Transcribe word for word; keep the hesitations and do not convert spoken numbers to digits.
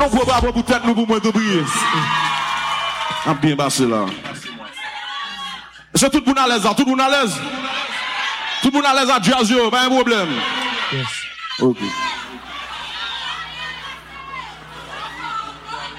On peut pas pour tête nous pour moi de prier. On bien passé là. C'est tout le monde à l'aise, tout le monde à l'aise. Tout le monde à l'aise à jazz, pas un problème. Yes. Ok.